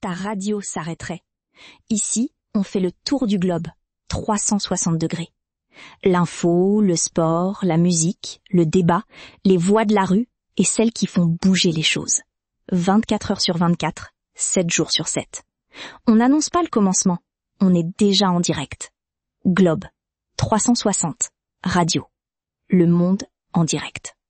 ta radio s'arrêterait. Ici, on fait le tour du globe, 360 degrés. L'info, le sport, la musique, le débat, les voix de la rue et celles qui font bouger les choses. 24 heures sur 24, 7 jours sur 7. On n'annonce pas le commencement, on est déjà en direct. Globe, 360, radio. Le monde en direct.